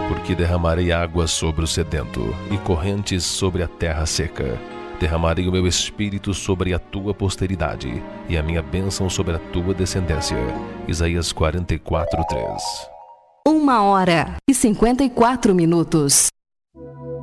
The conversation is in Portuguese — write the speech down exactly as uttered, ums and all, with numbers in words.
Porque derramarei águas sobre o sedento e correntes sobre a terra seca. Derramarei o meu espírito sobre a tua posteridade e a minha bênção sobre a tua descendência. Isaías quarenta e quatro, três. Uma hora e cinquenta e quatro minutos.